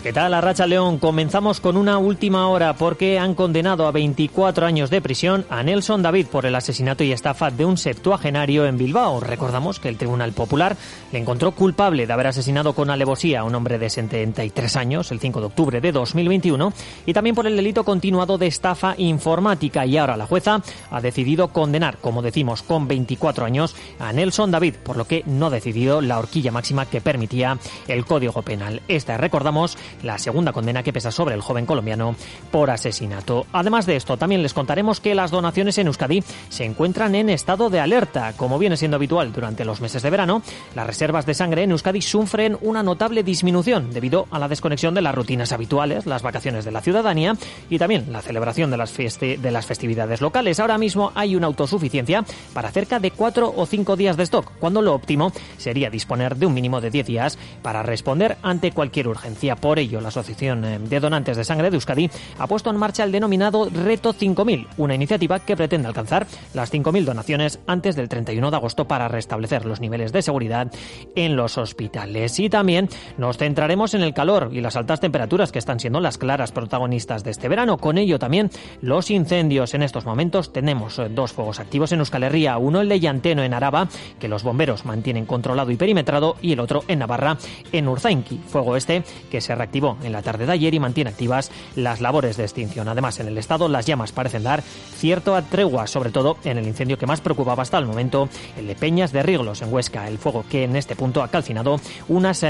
¿Qué tal, Arratsaldeon? Comenzamos con una última hora porque han condenado a 24 años de prisión a Nelson David por el asesinato y estafa de un septuagenario en Bilbao. Recordamos que el Tribunal Popular le encontró culpable de haber asesinado con alevosía a un hombre de 73 años el 5 de octubre de 2021 y también por el delito continuado de estafa informática. Y ahora la jueza ha decidido condenar, como decimos, con 24 años a Nelson David, por lo que no ha decidido la horquilla máxima que permitía el Código Penal. Esta, recordamos, la segunda condena que pesa sobre el joven colombiano por asesinato. Además de esto, también les contaremos que las donaciones en Euskadi se encuentran en estado de alerta. Como viene siendo habitual durante los meses de verano, las reservas de sangre en Euskadi sufren una notable disminución debido a la desconexión de las rutinas habituales, las vacaciones de la ciudadanía y también la celebración de las festividades locales. Ahora mismo hay una autosuficiencia para cerca de 4 o 5 días de stock, cuando lo óptimo sería disponer de un mínimo de 10 días para responder ante cualquier urgencia. Por ello, la Asociación de Donantes de Sangre de Euskadi ha puesto en marcha el denominado Reto 5000, una iniciativa que pretende alcanzar las 5000 donaciones antes del 31 de agosto para restablecer los niveles de seguridad en los hospitales. Y también nos centraremos en el calor y las altas temperaturas que están siendo las claras protagonistas de este verano. Con ello también los incendios. En estos momentos tenemos 2 fuegos activos en Euskal Herria, uno el de Llanteno en Araba, que los bomberos mantienen controlado y perimetrado, y el otro en Navarra, en Urzainki. Fuego este que se reactivó en la tarde de ayer y mantiene activas las labores de extinción. Además, en el estado las llamas parecen dar cierta tregua, sobre todo en el incendio que más preocupaba hasta el momento, el de Peñas de Riglos en Huesca, el fuego que en este punto ha calcinado unas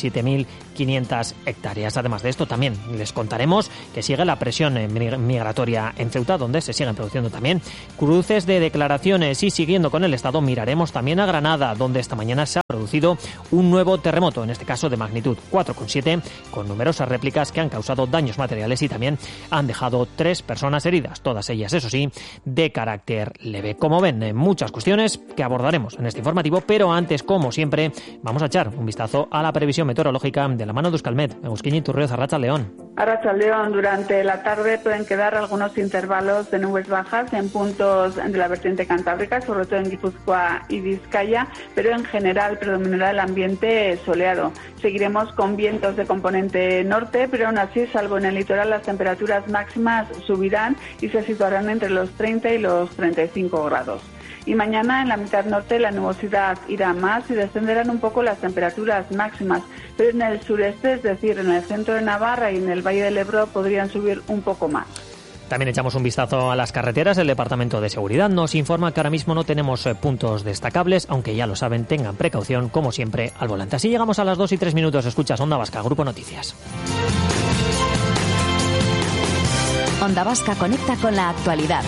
17.500 hectáreas. Además de esto, también les contaremos que sigue la presión migratoria en Ceuta, donde se siguen produciendo también cruces de declaraciones. Y siguiendo con el estado, miraremos también a Granada, donde esta mañana se ha producido un nuevo terremoto, en este caso de magnitud 4,7, con numerosas réplicas que han causado daños materiales y también han dejado 3 personas heridas, todas ellas, eso sí, de carácter leve. Como ven, muchas cuestiones que abordaremos en este informativo, pero antes, como siempre, vamos a echar un vistazo a la previsión meteorológica de la mano de Euskalmet. Euskin Iturrioz, Arratsaldeon. Arratsaldeon, durante la tarde pueden quedar algunos intervalos de nubes bajas en puntos de la vertiente cantábrica, sobre todo en Guipúzcoa y Vizcaya, pero en general predominará el ambiente soleado. Seguiremos con vientos de componente norte, pero aún así, salvo en el litoral, las temperaturas máximas subirán y se situarán entre los 30 y los 35 grados. Y mañana en la mitad norte la nubosidad irá más y descenderán un poco las temperaturas máximas, pero en el sureste, es decir, en el centro de Navarra y en el Valle del Ebro, podrían subir un poco más. También echamos un vistazo a las carreteras. El Departamento de Seguridad nos informa que ahora mismo no tenemos puntos destacables, aunque ya lo saben, tengan precaución, como siempre, al volante. Así llegamos a las 2 y 3 minutos. Escuchas Onda Vasca, Grupo Noticias. Onda Vasca conecta con la actualidad.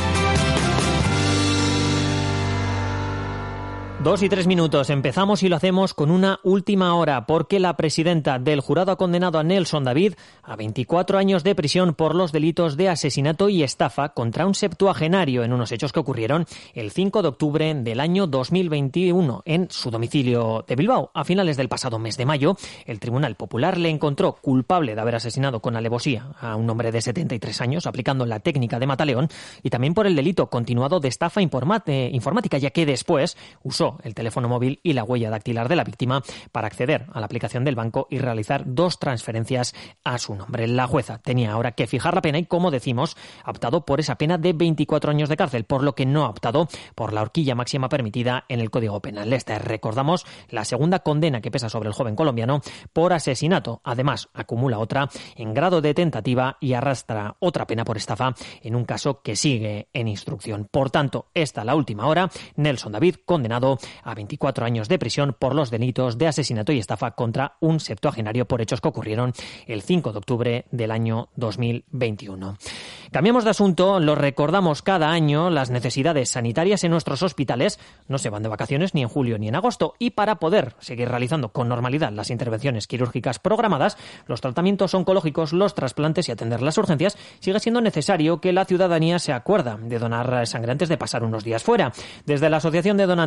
2 y 3 minutos. Empezamos y lo hacemos con una última hora, porque la presidenta del jurado ha condenado a Nelson David a 24 años de prisión por los delitos de asesinato y estafa contra un septuagenario en unos hechos que ocurrieron el 5 de octubre del año 2021 en su domicilio de Bilbao. A finales del pasado mes de mayo, el Tribunal Popular le encontró culpable de haber asesinado con alevosía a un hombre de 73 años aplicando la técnica de mataleón y también por el delito continuado de estafa informática, ya que después usó el teléfono móvil y la huella dactilar de la víctima para acceder a la aplicación del banco y realizar 2 transferencias a su nombre. La jueza tenía ahora que fijar la pena y, como decimos, ha optado por esa pena de 24 años de cárcel, por lo que no ha optado por la horquilla máxima permitida en el Código Penal. Esta es, recordamos, la segunda condena que pesa sobre el joven colombiano por asesinato. Además, acumula otra en grado de tentativa y arrastra otra pena por estafa en un caso que sigue en instrucción. Por tanto, esta la última hora, Nelson David condenado a 24 años de prisión por los delitos de asesinato y estafa contra un septuagenario por hechos que ocurrieron el 5 de octubre del año 2021. Cambiamos de asunto, lo recordamos cada año, las necesidades sanitarias en nuestros hospitales no se van de vacaciones ni en julio ni en agosto, y para poder seguir realizando con normalidad las intervenciones quirúrgicas programadas, los tratamientos oncológicos, los trasplantes y atender las urgencias, sigue siendo necesario que la ciudadanía se acuerda de donar sangre antes de pasar unos días fuera. Desde la Asociación de Donantes de Sangre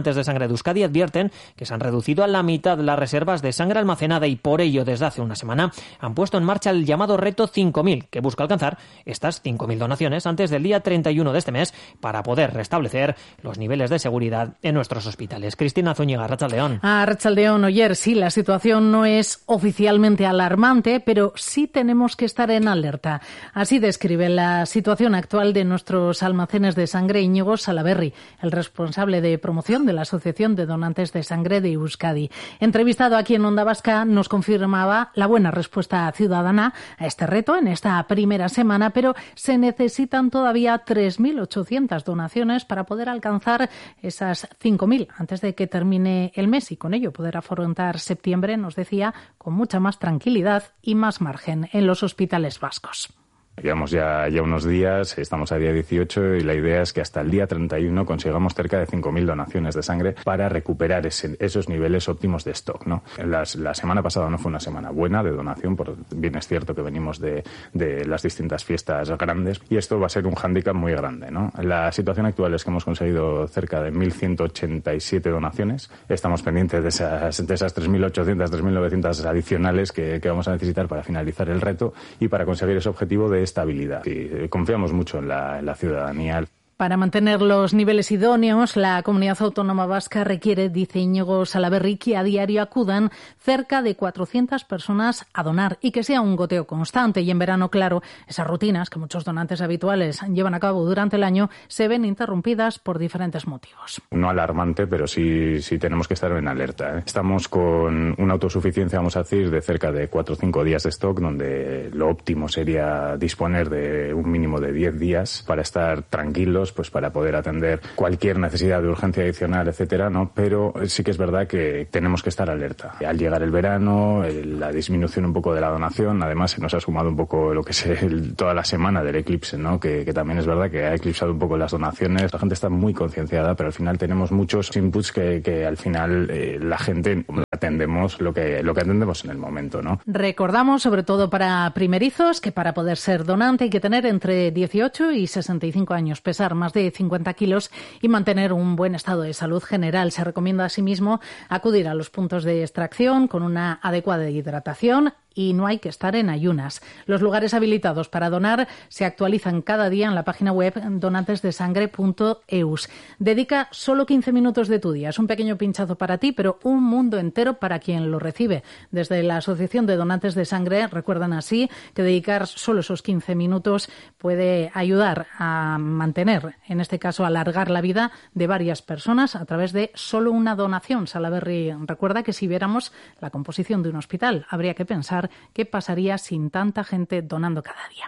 de Euskadi advierten que se han reducido a la mitad las reservas de sangre almacenada y por ello desde hace una semana han puesto en marcha el llamado Reto 5.000, que busca alcanzar estas 5.000 donaciones antes del día 31 de este mes para poder restablecer los niveles de seguridad en nuestros hospitales. Cristina Zúñiga, Arratsaldeón. Arratsaldeón, Oyer, sí, la situación no es oficialmente alarmante, pero sí tenemos que estar en alerta. Así describe la situación actual de nuestros almacenes de sangre Íñigo Salaberry, el responsable de promoción de la Asociación de Donantes de Sangre de Euskadi. Entrevistado aquí en Onda Vasca, nos confirmaba la buena respuesta ciudadana a este reto en esta primera semana, pero se necesitan todavía 3.800 donaciones para poder alcanzar esas 5.000 antes de que termine el mes y con ello poder afrontar septiembre, nos decía, con mucha más tranquilidad y más margen en los hospitales vascos. Llevamos ya unos días, estamos a día 18 y la idea es que hasta el día 31 consigamos cerca de 5.000 donaciones de sangre para recuperar esos niveles óptimos de stock, ¿no? La semana pasada no fue una semana buena de donación, bien es cierto que venimos de las distintas fiestas grandes y esto va a ser un hándicap muy grande, ¿no? La situación actual es que hemos conseguido cerca de 1.187 donaciones. Estamos pendientes de esas 3.800, 3.900 adicionales que vamos a necesitar para finalizar el reto y para conseguir ese objetivo de estabilidad. Y confiamos mucho en la ciudadanía. Para mantener los niveles idóneos, la Comunidad Autónoma Vasca requiere, dice Íñigo Salaberry, que a diario acudan cerca de 400 personas a donar y que sea un goteo constante. Y en verano, claro, esas rutinas que muchos donantes habituales llevan a cabo durante el año se ven interrumpidas por diferentes motivos. No alarmante, pero sí tenemos que estar en alerta, ¿eh? Estamos con una autosuficiencia, vamos a decir, de cerca de 4 o 5 días de stock, donde lo óptimo sería disponer de un mínimo de 10 días para estar tranquilos, pues para poder atender cualquier necesidad de urgencia adicional, etcétera, ¿no? Pero sí que es verdad que tenemos que estar alerta. Al llegar el verano, la disminución un poco de la donación, además se nos ha sumado un poco lo que es toda la semana del eclipse, ¿no? Que también es verdad que ha eclipsado un poco las donaciones. La gente está muy concienciada, pero al final tenemos muchos inputs que al final la gente atendemos lo que atendemos en el momento, ¿no? Recordamos, sobre todo para primerizos, que para poder ser donante hay que tener entre 18 y 65 años, pesar más de 50 kilos y mantener un buen estado de salud general. Se recomienda asimismo acudir a los puntos de extracción con una adecuada hidratación y no hay que estar en ayunas. Los lugares habilitados para donar se actualizan cada día en la página web donantesdesangre.eus. Dedica solo 15 minutos de tu día. Es un pequeño pinchazo para ti, pero un mundo entero para quien lo recibe. Desde la Asociación de Donantes de Sangre recuerdan así que dedicar solo esos 15 minutos puede ayudar a mantener, en este caso alargar la vida de varias personas a través de solo una donación. Salaberry recuerda que si viéramos la composición de un hospital, habría que pensar qué pasaría sin tanta gente donando cada día.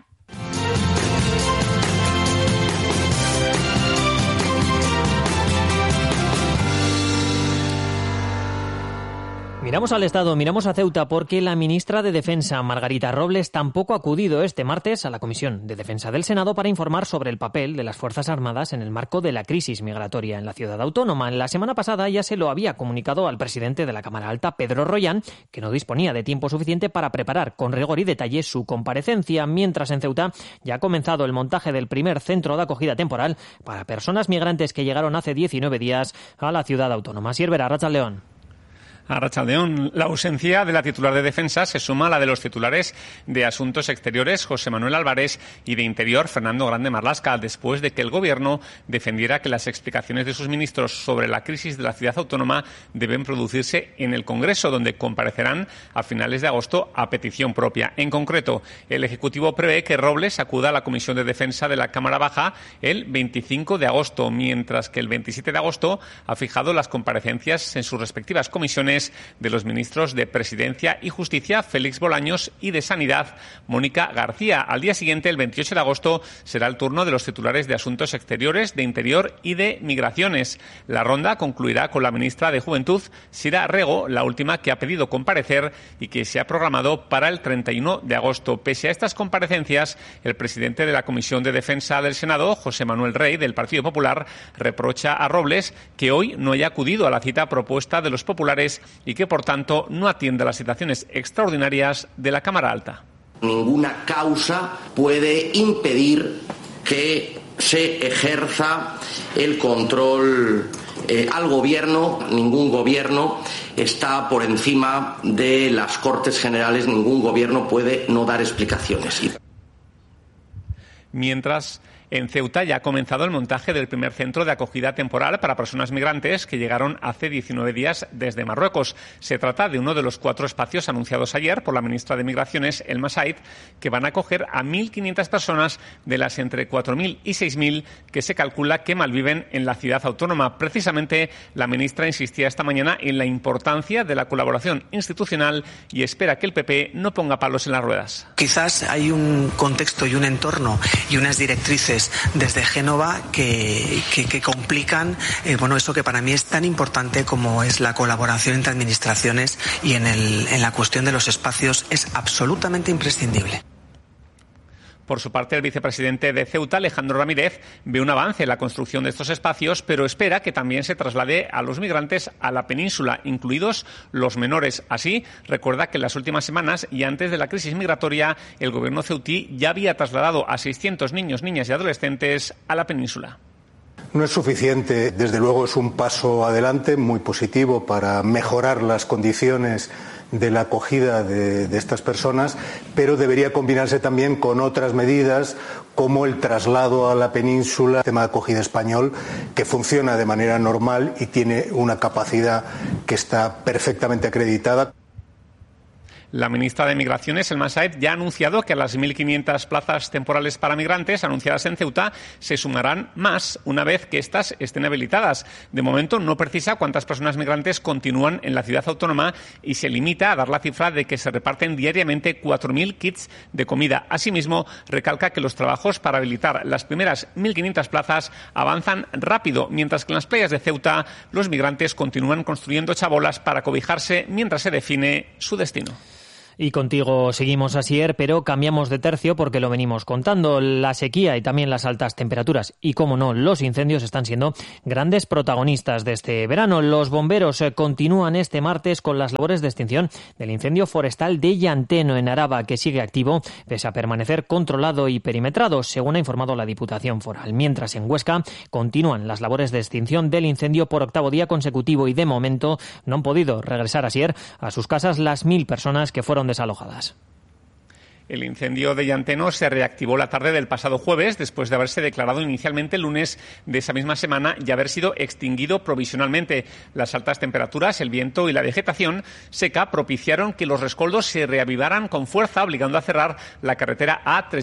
Miramos al Estado, miramos a Ceuta, porque la ministra de Defensa, Margarita Robles, tampoco ha acudido este martes a la Comisión de Defensa del Senado para informar sobre el papel de las Fuerzas Armadas en el marco de la crisis migratoria en la ciudad autónoma. La semana pasada ya se lo había comunicado al presidente de la Cámara Alta, Pedro Rollán, que no disponía de tiempo suficiente para preparar con rigor y detalle su comparecencia, mientras en Ceuta ya ha comenzado el montaje del primer centro de acogida temporal para personas migrantes que llegaron hace 19 días a la ciudad autónoma. Siervera, Arratsaldeón. Arratsaldeón. La ausencia de la titular de Defensa se suma a la de los titulares de Asuntos Exteriores, José Manuel Álvarez, y de Interior, Fernando Grande Marlaska, después de que el Gobierno defendiera que las explicaciones de sus ministros sobre la crisis de la ciudad autónoma deben producirse en el Congreso, donde comparecerán a finales de agosto a petición propia. En concreto, el Ejecutivo prevé que Robles acuda a la Comisión de Defensa de la Cámara Baja el 25 de agosto, mientras que el 27 de agosto ha fijado las comparecencias en sus respectivas comisiones de los ministros de Presidencia y Justicia, Félix Bolaños, y de Sanidad, Mónica García. Al día siguiente, el 28 de agosto, será el turno de los titulares de Asuntos Exteriores, de Interior y de Migraciones. La ronda concluirá con la ministra de Juventud, Sira Rego, la última que ha pedido comparecer y que se ha programado para el 31 de agosto. Pese a estas comparecencias, el presidente de la Comisión de Defensa del Senado, José Manuel Rey, del Partido Popular, reprocha a Robles que hoy no haya acudido a la cita propuesta de los populares y que, por tanto, no atiende a las situaciones extraordinarias de la Cámara Alta. Ninguna causa puede impedir que se ejerza el control al Gobierno. Ningún Gobierno está por encima de las Cortes Generales, ningún Gobierno puede no dar explicaciones. Mientras, en Ceuta ya ha comenzado el montaje del primer centro de acogida temporal para personas migrantes que llegaron hace 19 días desde Marruecos. Se trata de uno de los 4 espacios anunciados ayer por la ministra de Migraciones, Elma Said, que van a acoger a 1.500 personas de las entre 4.000 y 6.000 que se calcula que malviven en la ciudad autónoma. Precisamente, la ministra insistía esta mañana en la importancia de la colaboración institucional y espera que el PP no ponga palos en las ruedas. Quizás hay un contexto y un entorno y unas directrices desde Génova que complican eso que para mí es tan importante como es la colaboración entre administraciones, y en la cuestión de los espacios es absolutamente imprescindible. Por su parte, el vicepresidente de Ceuta, Alejandro Ramírez, ve un avance en la construcción de estos espacios, pero espera que también se traslade a los migrantes a la península, incluidos los menores. Así, recuerda que en las últimas semanas y antes de la crisis migratoria, el gobierno ceutí ya había trasladado a 600 niños, niñas y adolescentes a la península. No es suficiente, desde luego es un paso adelante muy positivo para mejorar las condiciones de la acogida de estas personas, pero debería combinarse también con otras medidas como el traslado a la península, el sistema de acogida español, que funciona de manera normal y tiene una capacidad que está perfectamente acreditada. La ministra de Migraciones, Elma Said, ya ha anunciado que a las 1.500 plazas temporales para migrantes anunciadas en Ceuta se sumarán más una vez que éstas estén habilitadas. De momento no precisa cuántas personas migrantes continúan en la ciudad autónoma y se limita a dar la cifra de que se reparten diariamente 4.000 kits de comida. Asimismo, recalca que los trabajos para habilitar las primeras 1.500 plazas avanzan rápido, mientras que en las playas de Ceuta los migrantes continúan construyendo chabolas para cobijarse mientras se define su destino. Y contigo seguimos, Asier, pero cambiamos de tercio porque lo venimos contando. La sequía y también las altas temperaturas y, cómo no, los incendios están siendo grandes protagonistas de este verano. Los bomberos continúan este martes con las labores de extinción del incendio forestal de Llanteno, en Araba, que sigue activo pese a permanecer controlado y perimetrado, según ha informado la Diputación Foral. Mientras, en Huesca continúan las labores de extinción del incendio por 8º día consecutivo y, de momento, no han podido regresar, Asier, a sus casas las 1.000 personas que fueron desalojadas. El incendio de Llanteno se reactivó la tarde del pasado jueves, después de haberse declarado inicialmente el lunes de esa misma semana y haber sido extinguido provisionalmente. Las altas temperaturas, el viento y la vegetación seca propiciaron que los rescoldos se reavivaran con fuerza, obligando a cerrar la carretera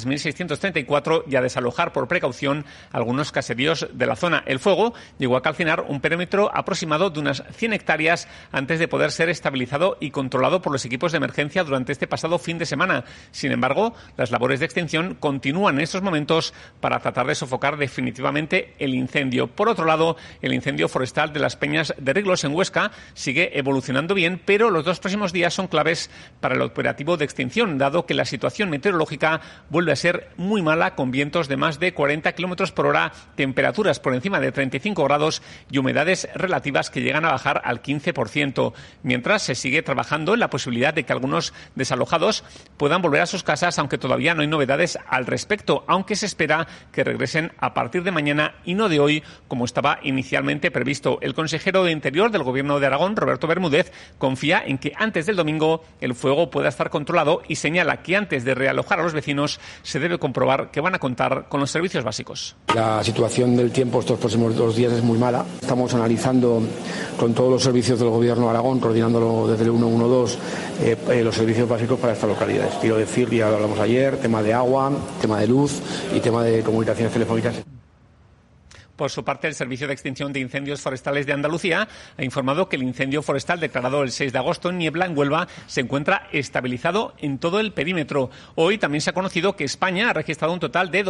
A3634 y a desalojar por precaución algunos caseríos de la zona. El fuego llegó a calcinar un perímetro aproximado de unas 100 hectáreas antes de poder ser estabilizado y controlado por los equipos de emergencia durante este pasado fin de semana. Sin embargo, las labores de extinción continúan en estos momentos para tratar de sofocar definitivamente el incendio. Por otro lado, el incendio forestal de las Peñas de Riglos en Huesca sigue evolucionando bien, pero los 2 próximos días son claves para el operativo de extinción, dado que la situación meteorológica vuelve a ser muy mala, con vientos de más de 40 kilómetros por hora, temperaturas por encima de 35 grados y humedades relativas que llegan a bajar al 15%. Mientras, se sigue trabajando en la posibilidad de que algunos desalojados puedan volver a sus casas, aunque todavía no hay novedades al respecto, aunque se espera que regresen a partir de mañana y no de hoy, como estaba inicialmente previsto. El consejero de Interior del Gobierno de Aragón, Roberto Bermúdez, confía en que antes del domingo el fuego pueda estar controlado y señala que antes de realojar a los vecinos se debe comprobar que van a contar con los servicios básicos. La situación del tiempo estos próximos 2 días es muy mala. Estamos analizando con todos los servicios del Gobierno de Aragón, coordinándolo desde el 112, los servicios básicos para estas localidades. Quiero decir, ya lo hablamos ayer, tema de agua, tema de luz y tema de comunicaciones telefónicas. Por su parte, el Servicio de Extinción de Incendios Forestales de Andalucía ha informado que el incendio forestal declarado el 6 de agosto en Niebla, en Huelva, se encuentra estabilizado en todo el perímetro. Hoy también se ha conocido que España ha registrado un total de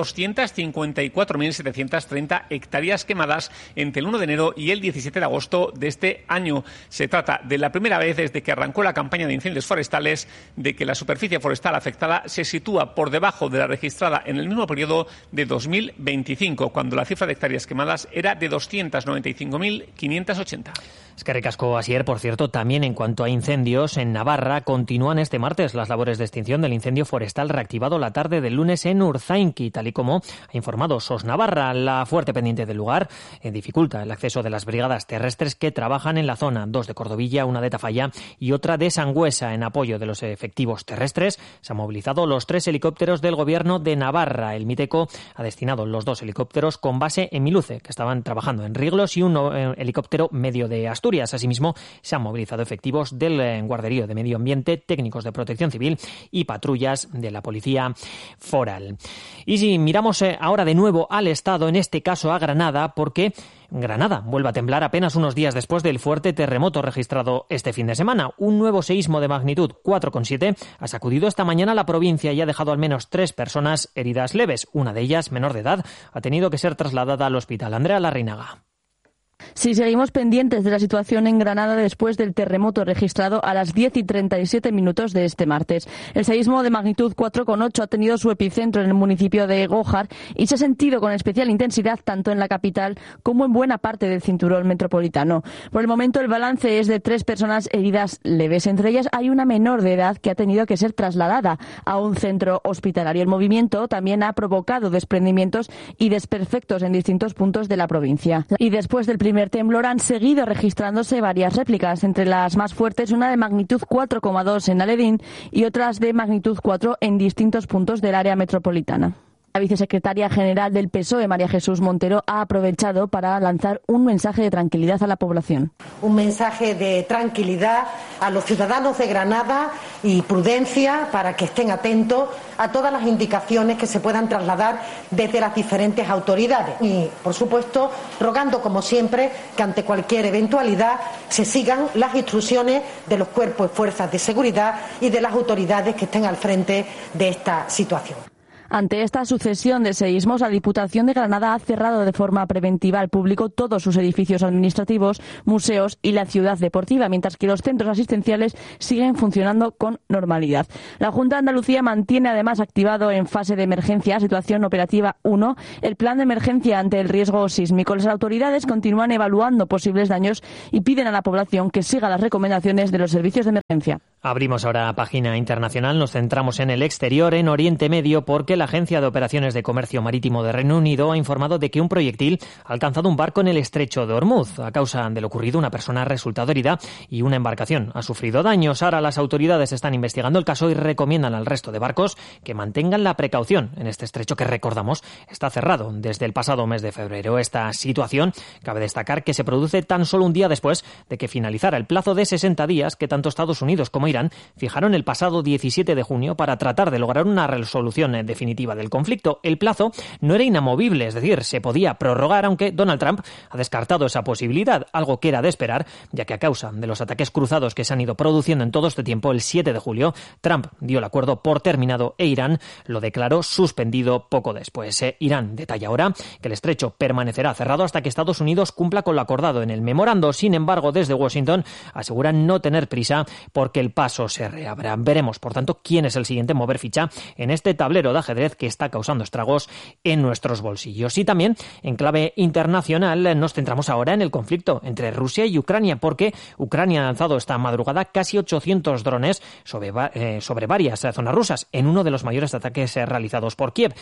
254.730 hectáreas quemadas entre el 1 de enero y el 17 de agosto de este año. Se trata de la primera vez desde que arrancó la campaña de incendios forestales de que la superficie forestal afectada se sitúa por debajo de la registrada en el mismo periodo de 2025, cuando la cifra de hectáreas quemadas era de 295.580. Es que recasco Asier, por cierto, también en cuanto a incendios, en Navarra continúan este martes las labores de extinción del incendio forestal reactivado la tarde del lunes en Urzainqui, tal y como ha informado SOS Navarra. La fuerte pendiente del lugar dificulta el acceso de las brigadas terrestres que trabajan en la zona, 2 de Cordovilla, una de Tafalla y otra de Sangüesa. En apoyo de los efectivos terrestres se han movilizado los 3 helicópteros del Gobierno de Navarra. El Miteco ha destinado los 2 helicópteros con base en Miluce, que estaban trabajando en Riglos, y un helicóptero medio de Asturias. Asimismo, se han movilizado efectivos del Guarderío de Medio Ambiente, técnicos de Protección Civil y patrullas de la Policía Foral. Y si miramos ahora de nuevo al Estado, en este caso a Granada, porque Granada vuelve a temblar apenas unos días después del fuerte terremoto registrado este fin de semana. Un nuevo seísmo de magnitud 4,7 ha sacudido esta mañana la provincia y ha dejado al menos 3 personas heridas leves. Una de ellas, menor de edad, ha tenido que ser trasladada al hospital. Andrea Larrinaga. Sí, seguimos pendientes de la situación en Granada después del terremoto registrado a las 10:37 de este martes. El seísmo de magnitud 4,8 ha tenido su epicentro en el municipio de Gójar y se ha sentido con especial intensidad tanto en la capital como en buena parte del cinturón metropolitano. Por el momento el balance es de 3 personas heridas leves. Entre ellas hay una menor de edad que ha tenido que ser trasladada a un centro hospitalario. El movimiento también ha provocado desprendimientos y desperfectos en distintos puntos de la provincia. Y después del primer temblor han seguido registrándose varias réplicas, entre las más fuertes una de magnitud 4,2 en Aledín y otras de magnitud 4 en distintos puntos del área metropolitana. La vicesecretaria general del PSOE, María Jesús Montero, ha aprovechado para lanzar un mensaje de tranquilidad a la población. Un mensaje de tranquilidad a los ciudadanos de Granada y prudencia para que estén atentos a todas las indicaciones que se puedan trasladar desde las diferentes autoridades. Y, por supuesto, rogando, como siempre, que ante cualquier eventualidad se sigan las instrucciones de los cuerpos y fuerzas de seguridad y de las autoridades que estén al frente de esta situación. Ante esta sucesión de seísmos, la Diputación de Granada ha cerrado de forma preventiva al público todos sus edificios administrativos, museos y la ciudad deportiva, mientras que los centros asistenciales siguen funcionando con normalidad. La Junta de Andalucía mantiene además activado en fase de emergencia, situación operativa 1, el plan de emergencia ante el riesgo sísmico. Las autoridades continúan evaluando posibles daños y piden a la población que siga las recomendaciones de los servicios de emergencia. Abrimos ahora página internacional, nos centramos en el exterior, en Oriente Medio, porque la Agencia de Operaciones de Comercio Marítimo de Reino Unido ha informado de que un proyectil ha alcanzado un barco en el estrecho de Hormuz. A causa de lo ocurrido, una persona ha resultado herida y una embarcación ha sufrido daños. Ahora las autoridades están investigando el caso y recomiendan al resto de barcos que mantengan la precaución en este estrecho que, recordamos, está cerrado desde el pasado mes de febrero. Esta situación, cabe destacar que se produce tan solo un día después de que finalizara el plazo de 60 días que tanto Estados Unidos como Irán fijaron el pasado 17 de junio para tratar de lograr una resolución definitiva del conflicto. El plazo no era inamovible, es decir, se podía prorrogar, aunque Donald Trump ha descartado esa posibilidad, algo que era de esperar, ya que a causa de los ataques cruzados que se han ido produciendo en todo este tiempo, el 7 de julio, Trump dio el acuerdo por terminado e Irán lo declaró suspendido poco después. Irán detalla ahora que el estrecho permanecerá cerrado hasta que Estados Unidos cumpla con lo acordado en el memorando. Sin embargo, desde Washington aseguran no tener prisa porque el paso se reabra. Veremos, por tanto, quién es el siguiente en mover ficha en este tablero de ajedrez que está causando estragos en nuestros bolsillos. Y también, en clave internacional, nos centramos ahora en el conflicto entre Rusia y Ucrania, porque Ucrania ha lanzado esta madrugada casi 800 drones sobre varias zonas rusas, en uno de los mayores ataques realizados por Kiev.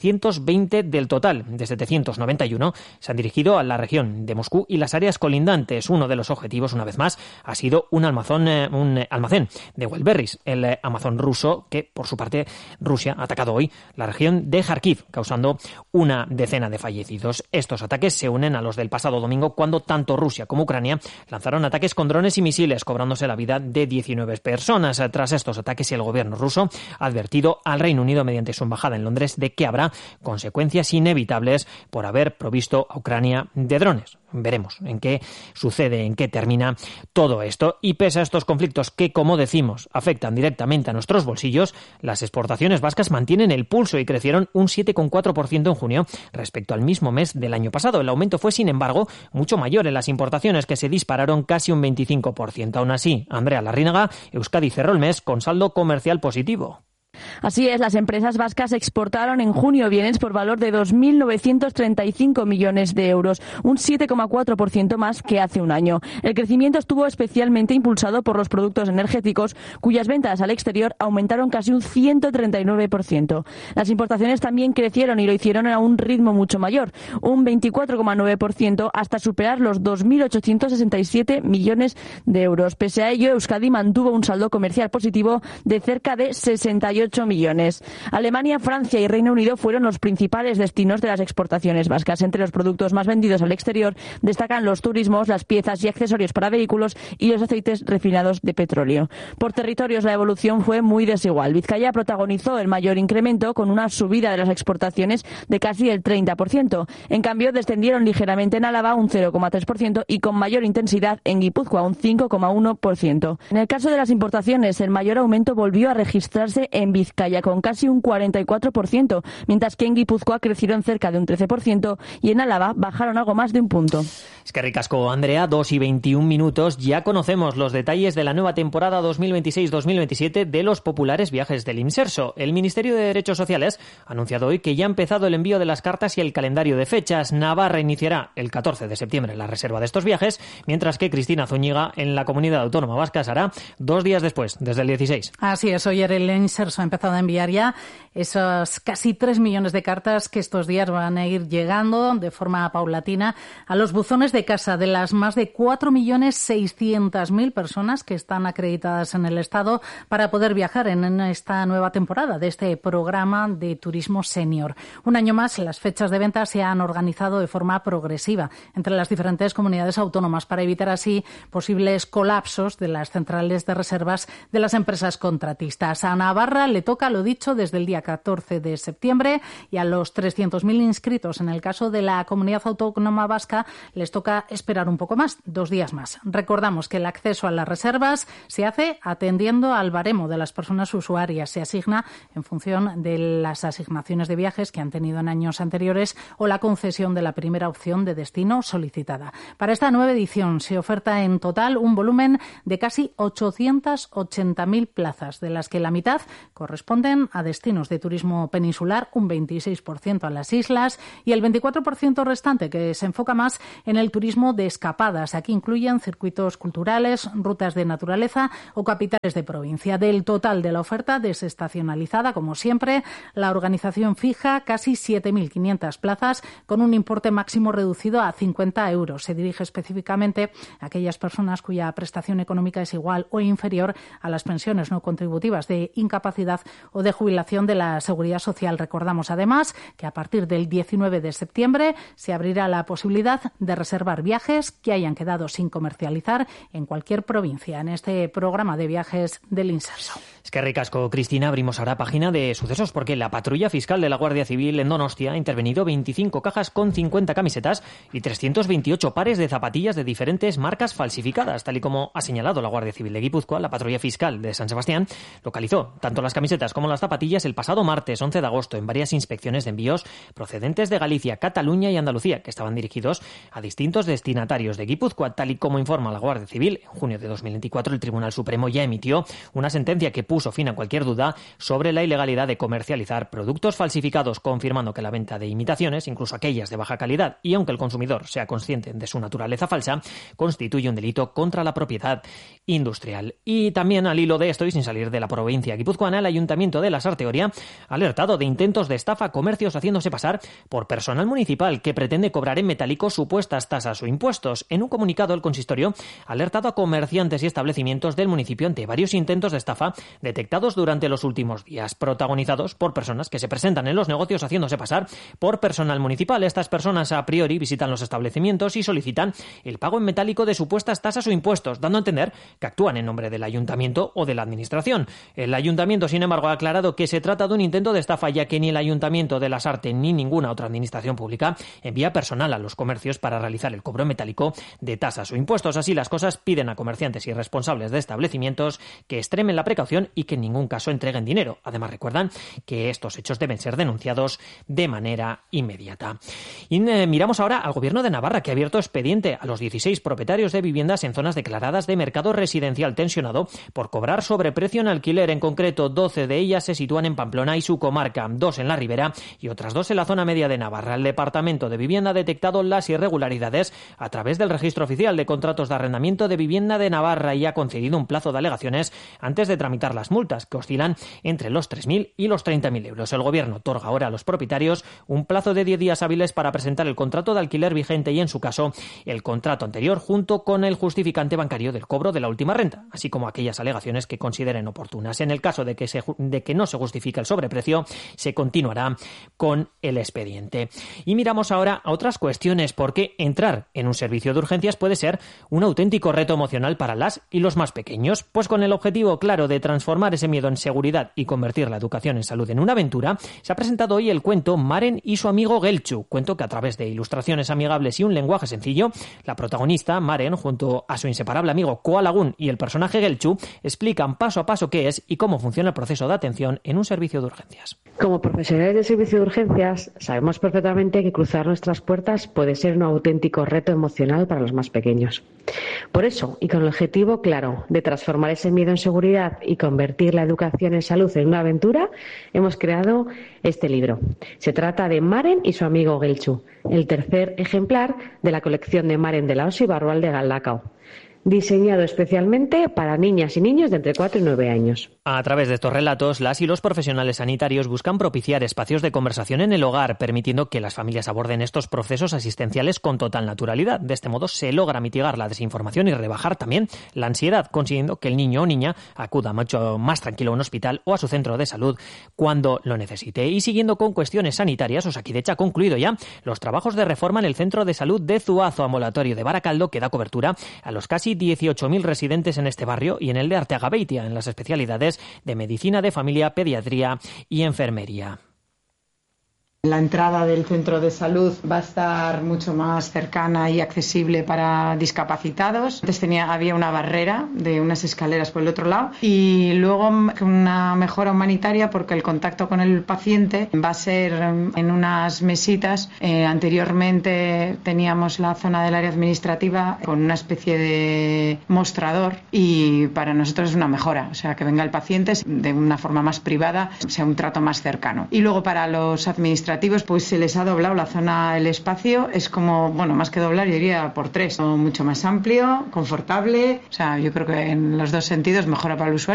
620 del total de 791 se han dirigido a la región de Moscú y las áreas colindantes. Uno de los objetivos, una vez más, ha sido un almacén de Wildberries, el Amazon ruso, que por su parte Rusia ha atacado hoy la región de Kharkiv, causando una decena de fallecidos. Estos ataques se unen a los del pasado domingo, cuando tanto Rusia como Ucrania lanzaron ataques con drones y misiles, cobrándose la vida de 19 personas. Tras estos ataques, el gobierno ruso ha advertido al Reino Unido mediante su embajada en Londres de que habrá consecuencias inevitables por haber provisto a Ucrania de drones. Veremos en qué sucede, en qué termina todo esto. Y pese a estos conflictos que, como decimos, afectan directamente a nuestros bolsillos, las exportaciones vascas mantienen el pulso y crecieron un 7,4% en junio respecto al mismo mes del año pasado. El aumento fue, sin embargo, mucho mayor en las importaciones, que se dispararon casi un 25%. Aún así, Andrea Larrinaga, Euskadi cerró el mes con saldo comercial positivo. Así es, las empresas vascas exportaron en junio bienes por valor de 2.935 millones de euros, un 7,4% más que hace un año. El crecimiento estuvo especialmente impulsado por los productos energéticos, cuyas ventas al exterior aumentaron casi un 139%. Las importaciones también crecieron y lo hicieron a un ritmo mucho mayor, un 24,9%, hasta superar los 2.867 millones de euros. Pese a ello, Euskadi mantuvo un saldo comercial positivo de cerca de 68 millones. Alemania, Francia y Reino Unido fueron los principales destinos de las exportaciones vascas. Entre los productos más vendidos al exterior destacan los turismos, las piezas y accesorios para vehículos y los aceites refinados de petróleo. Por territorios, la evolución fue muy desigual. Vizcaya protagonizó el mayor incremento, con una subida de las exportaciones de casi el 30%. En cambio, descendieron ligeramente en Álava, un 0,3%, y con mayor intensidad en Guipúzcoa, un 5,1%. En el caso de las importaciones, el mayor aumento volvió a registrarse en Vizcaya, con casi un 44%, mientras que en Guipúzcoa crecieron cerca de un 13% y en Álava bajaron algo más de un punto. Es que ricasco, Andrea, 2:21. Ya conocemos los detalles de la nueva temporada 2026-2027 de los populares viajes del Inserso. El Ministerio de Derechos Sociales ha anunciado hoy que ya ha empezado el envío de las cartas y el calendario de fechas. Navarra iniciará el 14 de septiembre la reserva de estos viajes, mientras que Cristina Zúñiga en la Comunidad Autónoma Vasca se hará 2 días después, desde el 16. Así es, hoy el Inserso ha empezado a enviar ya esos casi 3 millones de cartas que estos días van a ir llegando de forma paulatina a los buzones de casa de las más de 4.600.000 personas que están acreditadas en el Estado para poder viajar en esta nueva temporada de este programa de turismo senior. Un año más, las fechas de venta se han organizado de forma progresiva entre las diferentes comunidades autónomas para evitar así posibles colapsos de las centrales de reservas de las empresas contratistas. A Navarra le toca, lo dicho, desde el día 14 de septiembre y a los 300.000 inscritos en el caso de la Comunidad Autónoma Vasca les toca esperar un poco más, 2 días más. Recordamos que el acceso a las reservas se hace atendiendo al baremo de las personas usuarias. Se asigna en función de las asignaciones de viajes que han tenido en años anteriores o la concesión de la primera opción de destino solicitada. Para esta nueva edición se oferta en total un volumen de casi 880.000 plazas, de las que la mitad corresponden a destinos de turismo peninsular, un 26% a las islas y el 24% restante que se enfoca más en el turismo de escapadas. Aquí incluyen circuitos culturales, rutas de naturaleza o capitales de provincia. Del total de la oferta desestacionalizada, como siempre, la organización fija casi 7.500 plazas con un importe máximo reducido a 50 euros. Se dirige específicamente a aquellas personas cuya prestación económica es igual o inferior a las pensiones no contributivas de incapacidad o de jubilación de la Seguridad Social. Recordamos además que a partir del 19 de septiembre se abrirá la posibilidad de reservar viajes que hayan quedado sin comercializar en cualquier provincia en este programa de viajes del Inserso. Es que ricasco, Cristina. Abrimos ahora página de sucesos porque la patrulla fiscal de la Guardia Civil en Donostia ha intervenido 25 cajas con 50 camisetas y 328 pares de zapatillas de diferentes marcas falsificadas. Tal y como ha señalado la Guardia Civil de Guipúzcoa, la patrulla fiscal de San Sebastián localizó tanto las camisetas como las zapatillas el pasado martes 11 de agosto en varias inspecciones de envíos procedentes de Galicia, Cataluña y Andalucía, que estaban dirigidos a distintos destinatarios de Guipúzcoa. Tal y como informa la Guardia Civil, en junio de 2024 el Tribunal Supremo ya emitió una sentencia que puso fin a cualquier duda sobre la ilegalidad de comercializar productos falsificados, confirmando que la venta de imitaciones, incluso aquellas de baja calidad, y aunque el consumidor sea consciente de su naturaleza falsa, constituye un delito contra la propiedad industrial. Y también al hilo de esto y sin salir de la provincia guipuzcoana, el Ayuntamiento de Lasarte-Oria ha alertado de intentos de estafa a comercios haciéndose pasar por personal municipal que pretende cobrar en metálico supuestas tasas o impuestos. En un comunicado, el consistorio ha alertado a comerciantes y establecimientos del municipio ante varios intentos de estafa detectados durante los últimos días, protagonizados por personas que se presentan en los negocios haciéndose pasar por personal municipal. Estas personas a priori visitan los establecimientos y solicitan el pago en metálico de supuestas tasas o impuestos, dando a entender que actúan en nombre del ayuntamiento o de la administración. El ayuntamiento, sin embargo, ha aclarado que se trata de un intento de estafa, ya que ni el Ayuntamiento de Lasarte ni ninguna otra administración pública envía personal a los comercios para realizar el cobro metálico de tasas o impuestos. Así las cosas, piden a comerciantes y responsables de establecimientos que extremen la precaución y que en ningún caso entreguen dinero. Además, recuerdan que estos hechos deben ser denunciados de manera inmediata. Y miramos ahora al Gobierno de Navarra, que ha abierto expediente a los 16 propietarios de viviendas en zonas declaradas de mercado residencial tensionado por cobrar sobreprecio en alquiler. En concreto, 12 de ellas se sitúan en Pamplona y su comarca, 2 en la Ribera y otras 2 en la zona media de Navarra. El Departamento de Vivienda ha detectado las irregularidades a través del Registro Oficial de Contratos de Arrendamiento de Vivienda de Navarra y ha concedido un plazo de alegaciones antes de tramitar las multas, que oscilan entre los 3.000 y los 30.000 euros. El Gobierno otorga ahora a los propietarios un plazo de 10 días hábiles para presentar el contrato de alquiler vigente y, en su caso, el contrato anterior junto con el justificante bancario del cobro de la última renta, así como aquellas alegaciones que consideren oportunas. En el caso de que no se justifique el sobreprecio, se continuará con el expediente. Y miramos ahora a otras cuestiones, porque entrar en un servicio de urgencias puede ser un auténtico reto emocional para las y los más pequeños, pues con el objetivo claro de transformar ese miedo en seguridad y convertir la educación en salud en una aventura, se ha presentado hoy el cuento Maren y su amigo Gelchu, cuento que a través de ilustraciones amigables y un lenguaje sencillo, la protagonista, Maren, junto a su inseparable amigo Koalagun y el personaje Gelchu, explican paso a paso qué es y cómo funciona el proceso de atención en un servicio de urgencias. Como profesionales del servicio de urgencias, sabemos perfectamente que cruzar nuestras puertas puede ser un auténtico reto emocional para los más pequeños. Por eso, y con el objetivo claro de transformar ese miedo en seguridad y convertir la educación en salud en una aventura, hemos creado este libro. Se trata de Maren y su amigo Gelchu, el tercer ejemplar de la colección de Maren de Laos y Barrual de Galdakao, diseñado especialmente para niñas y niños de entre 4 y 9 años. A través de estos relatos, las y los profesionales sanitarios buscan propiciar espacios de conversación en el hogar, permitiendo que las familias aborden estos procesos asistenciales con total naturalidad. De este modo se logra mitigar la desinformación y rebajar también la ansiedad, consiguiendo que el niño o niña acuda mucho más tranquilo a un hospital o a su centro de salud cuando lo necesite. Y siguiendo con cuestiones sanitarias, Osakidetza ha concluido ya los trabajos de reforma en el centro de salud de Zuazo, ambulatorio de Baracaldo, que da cobertura a los casi 18.000 residentes en este barrio, y en el de Arteagabeitia, en las especialidades de medicina de familia, pediatría y enfermería. La entrada del centro de salud va a estar mucho más cercana y accesible para discapacitados. Antes había una barrera de unas escaleras por el otro lado, y luego una mejora humanitaria porque el contacto con el paciente va a ser en unas mesitas. Anteriormente teníamos la zona del área administrativa con una especie de mostrador, y para nosotros es una mejora, o sea, que venga el paciente de una forma más privada, sea un trato más cercano. Y luego para los administrativos, pues se les ha doblado la zona, el espacio es como, bueno, más que doblar, yo diría por 3, mucho más amplio, confortable, o sea, yo creo que en los dos sentidos mejora para el usuario.